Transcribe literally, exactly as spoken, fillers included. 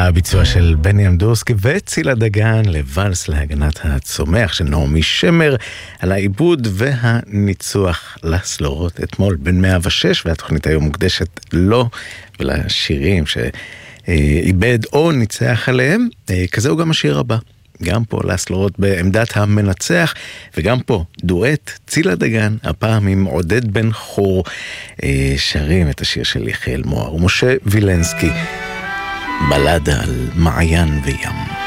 הביצוע של בני אמדורסקי וצילה דגן לוואלס להגנת הצומח של נעמי שמר, על העיבוד והניצוח לסלורות אתמול בין מאה ושש, והתוכנית היום מוקדשת לו ולשירים שאיבד או ניצח עליהם. כזהו גם השיר הבא, גם פה לסלורות בעמדת המנצח, וגם פה דואט צילה דגן, הפעם עם עודד בן חור, שרים את השיר של יחיאל מוהר ומשה וילנסקי, בלדה על מעיין וים.